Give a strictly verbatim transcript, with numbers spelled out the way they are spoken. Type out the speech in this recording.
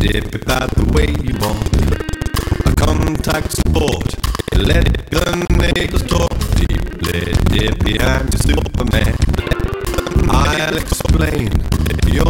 dip about the way you want. A contact sport, let the neighbors talk deeply, dip behind the Superman. I'll explain, you're